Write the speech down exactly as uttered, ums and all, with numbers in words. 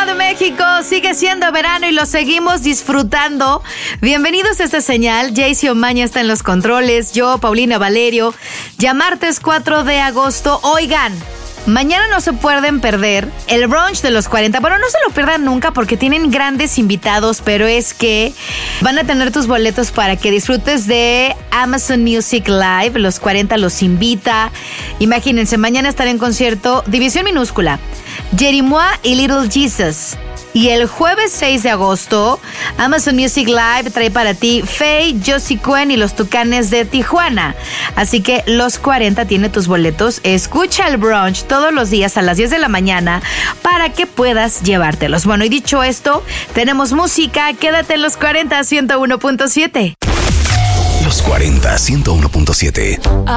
de México, sigue siendo verano y lo seguimos disfrutando. Bienvenidos a esta señal. Jaycee Omaña está en los controles, yo, Paulina Valerio. Ya martes cuatro de agosto. Oigan, mañana no se pueden perder el brunch de los cuarenta. Bueno, no se lo pierdan nunca porque tienen grandes invitados, pero es que van a tener tus boletos para que disfrutes de Amazon Music Live. Los cuarenta los invita. Imagínense, mañana estará en concierto División Minúscula, Jerimois y Little Jesus. Y el jueves seis de agosto, Amazon Music Live trae para ti Faye, Josie Cuen y los Tucanes de Tijuana. Así que los cuarenta tiene tus boletos. Escucha el brunch todos los días a las diez de la mañana para que puedas llevártelos. Bueno, y dicho esto, tenemos música. Quédate en los cuarenta ciento uno punto siete. Los cuarenta ciento uno punto siete.